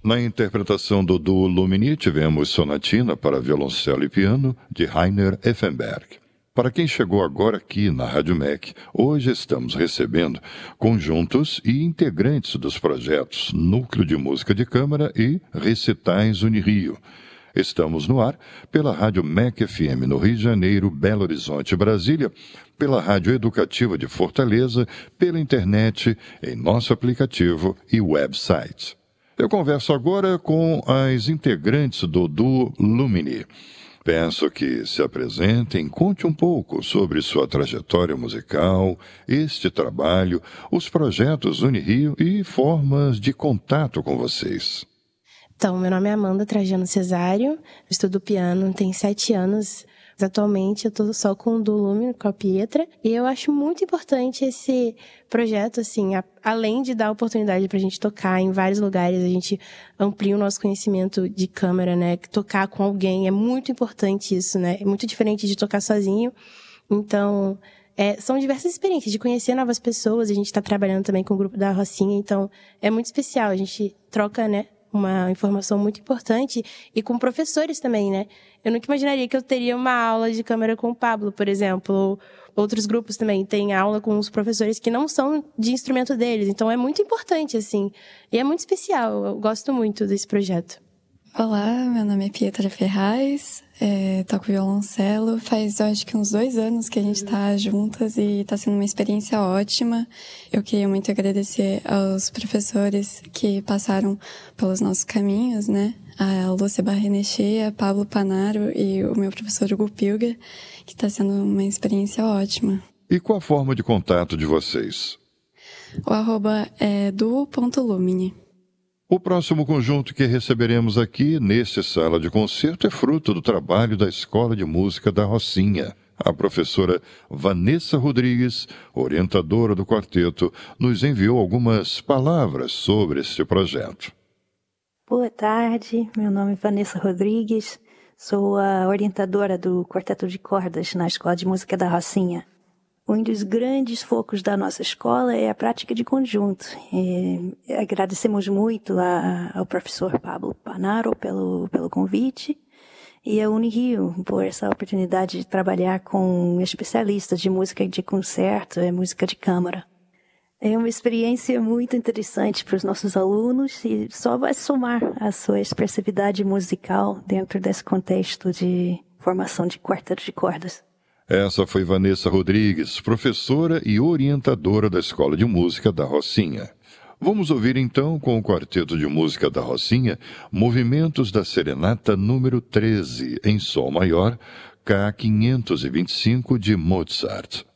Na interpretação do duo Lumini, tivemos Sonatina para violoncelo e piano, de Rainer Effenberg. Para quem chegou agora aqui na Rádio MEC, hoje estamos recebendo conjuntos e integrantes dos projetos Núcleo de Música de Câmara e Recitais Unirio. Estamos no ar pela Rádio MEC FM no Rio de Janeiro, Belo Horizonte, Brasília, pela Rádio Educativa de Fortaleza, pela internet, em nosso aplicativo e website. Eu converso agora com as integrantes do duo Lumini. Peço que se apresentem, conte um pouco sobre sua trajetória musical, este trabalho, os projetos Unirio e formas de contato com vocês. Então, meu nome é Amanda Trajano Cesário, estudo piano, tenho 7 anos. Atualmente eu estou só com o do Lumini, com a Pietra, e eu acho muito importante esse projeto, assim, além de dar oportunidade pra gente tocar em vários lugares, a gente amplia o nosso conhecimento de câmara, né? Tocar com alguém é muito importante isso, né? É muito diferente de tocar sozinho. Então, são diversas experiências de conhecer novas pessoas, a gente está trabalhando também com o grupo da Rocinha, então é muito especial, a gente troca, né? Uma informação muito importante, e com professores também, né? Eu nunca imaginaria que eu teria uma aula de câmara com o Pablo, por exemplo. Outros grupos também têm aula com os professores que não são de instrumento deles. Então é muito importante, assim. E é muito especial. Eu gosto muito desse projeto. Olá, meu nome é Pietra Ferraz, toco violoncelo. Faz, eu acho que uns 2 anos que a gente tá juntas e tá sendo uma experiência ótima. Eu queria muito agradecer aos professores que passaram pelos nossos caminhos, né? A Lúcia Barrenechea, Pablo Panaro e o meu professor Hugo Pilger, que tá sendo uma experiência ótima. E qual a forma de contato de vocês? O @ é duo.lumini. O próximo conjunto que receberemos aqui, neste sala de concerto, é fruto do trabalho da Escola de Música da Rocinha. A professora Vanessa Rodrigues, orientadora do quarteto, nos enviou algumas palavras sobre este projeto. Boa tarde, meu nome é Vanessa Rodrigues, sou a orientadora do Quarteto de Cordas na Escola de Música da Rocinha. Um dos grandes focos da nossa escola é a prática de conjunto. Agradecemos muito ao professor Pablo Panaro pelo convite e a Unirio por essa oportunidade de trabalhar com especialistas de música de concerto e música de câmara. É uma experiência muito interessante para os nossos alunos e só vai somar a sua expressividade musical dentro desse contexto de formação de quarteto de cordas. Essa foi Vanessa Rodrigues, professora e orientadora da Escola de Música da Rocinha. Vamos ouvir então, com o Quarteto de Música da Rocinha, movimentos da Serenata número 13, em Sol maior, K525 de Mozart.